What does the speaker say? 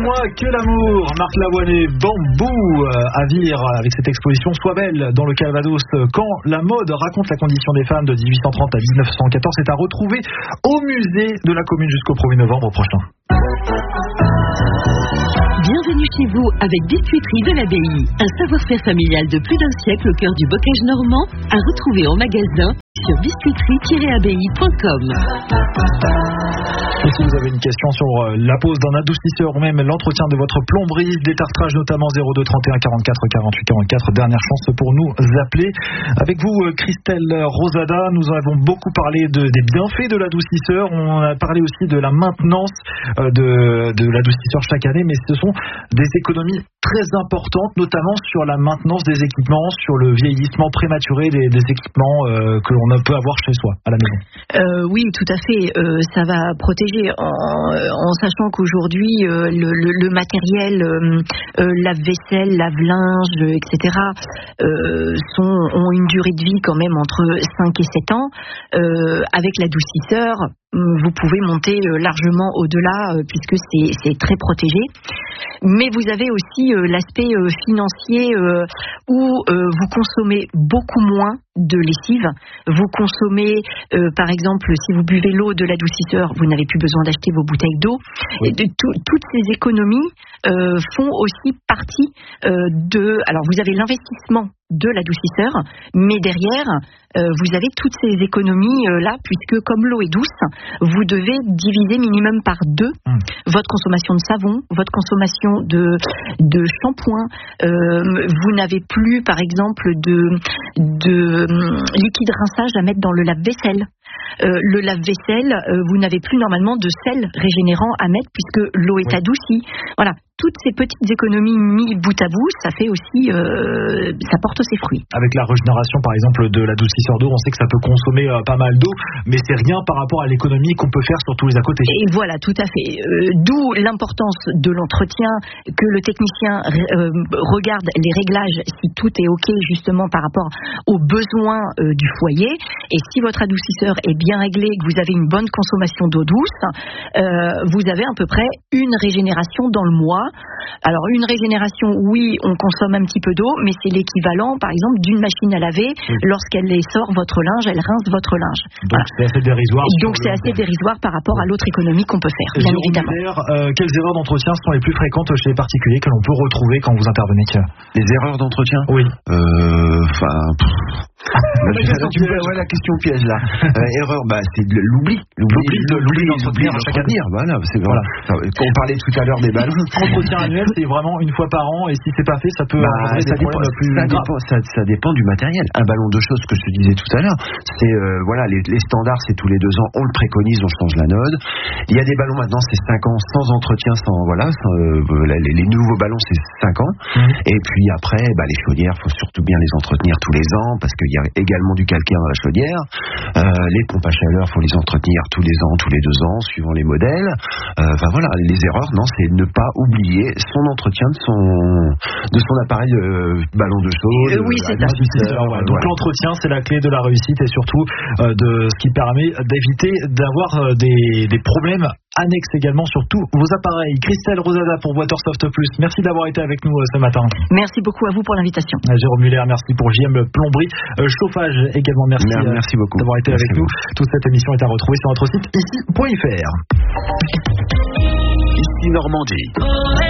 moi que l'amour. Marc Lavoine, Bambou à Vire avec cette exposition Sois belle dans le Calvados. Quand la mode raconte la condition des femmes de 1830 à 1914, c'est à retrouver au musée de la commune jusqu'au 1er novembre prochain. Bienvenue chez vous avec Biscuiterie de l'Abbaye. Un savoir-faire familial de plus d'un siècle au cœur du bocage normand, à retrouver en magasin sur biscuiterie-abbaye.com. Et si vous avez une question sur la pose d'un adoucisseur ou même l'entretien de votre plomberie, détartrage notamment, 02 31 44 48 44, dernière chance pour nous appeler. Avec vous, Christelle Rosada, nous avons beaucoup parlé des bienfaits de l'adoucisseur. On a parlé aussi de la maintenance de l'adoucisseur chaque année, mais ce sont des économies très importantes, notamment sur la maintenance des équipements, sur le vieillissement prématuré des équipements que l'on peut avoir chez soi, à la maison. Oui, tout à fait. Ça va protéger en sachant qu'aujourd'hui, le matériel, lave-vaisselle, lave-linge, etc., ont une durée de vie quand même entre 5 et 7 ans. Avec l'adoucisseur, vous pouvez monter largement au-delà puisque c'est très protégé. Mais vous avez aussi l'aspect financier où vous consommez beaucoup moins de lessive. Vous consommez, par exemple, si vous buvez l'eau de l'adoucisseur, vous n'avez plus besoin d'acheter vos bouteilles d'eau. Oui. Toutes ces économies font aussi partie Alors, vous avez l'investissement de l'adoucisseur, mais derrière, vous avez toutes ces économies-là, puisque comme l'eau est douce, vous devez diviser minimum par 2 votre consommation de savon, votre consommation de shampoing. Vous n'avez plus, par exemple, de liquide rinçage à mettre dans le lave-vaisselle. Le lave-vaisselle, vous n'avez plus normalement de sel régénérant à mettre puisque l'eau est adoucie. Voilà. Toutes ces petites économies mises bout à bout, ça fait aussi, ça porte ses fruits. Avec la régénération, par exemple, de l'adoucisseur d'eau, on sait que ça peut consommer pas mal d'eau, mais c'est rien par rapport à l'économie qu'on peut faire sur tous les à côté. Et voilà, tout à fait. D'où l'importance de l'entretien, que le technicien regarde les réglages, si tout est OK justement par rapport aux besoins du foyer. Et si votre adoucisseur est bien réglé, que vous avez une bonne consommation d'eau douce, vous avez à peu près une régénération dans le mois. Alors une régénération, oui, on consomme un petit peu d'eau, mais c'est l'équivalent, par exemple, d'une machine à laver. Lorsqu'elle sort votre linge, elle rince votre linge. Donc c'est assez dérisoire. Donc c'est assez dérisoire par rapport à l'autre économie qu'on peut faire, bien évidemment. Quelles erreurs d'entretien sont les plus fréquentes chez les particuliers que l'on peut retrouver quand vous intervenez? Les erreurs d'entretien? Oui. La question piège là. Erreur, c'est l'oubli. L'oubli d'entretenir chaque année. Voilà. Quand on parlait tout à l'heure des ballons. Entretien annuel, c'est vraiment une fois par an, et si c'est pas fait, ça peut ça dépend du matériel. Un ballon de choses, que je te disais tout à l'heure, c'est les standards, c'est tous les 2 ans, on le préconise, on change la node. Il y a des ballons maintenant, c'est 5 ans sans entretien, les nouveaux ballons, c'est 5 ans. Et puis après, les chaudières, faut surtout bien les entretenir tous les ans, parce qu'il y a également du calcaire dans la chaudière. Les pompes à chaleur, faut les entretenir tous les ans, tous les 2 ans, suivant les modèles. Les erreurs, non, c'est ne pas oublier son entretien de son appareil ballon de chaude. Oui, c'est ça. Donc l'entretien, c'est la clé de la réussite et surtout de ce qui permet d'éviter d'avoir des problèmes annexes également sur tous vos appareils. Christelle Rosada pour Watersoft Plus, merci d'avoir été avec nous ce matin. Merci beaucoup à vous pour l'invitation. Jérôme Muller, merci pour JM Plomberie. Chauffage également, merci beaucoup d'avoir été avec nous. Toute cette émission est à retrouver sur notre site ici.fr. Ici Normandie.